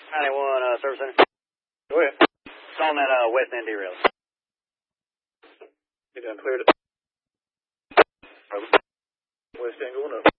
91 Service Center. Go ahead. It's on that west end derail. You done cleared it. Over. West end going up.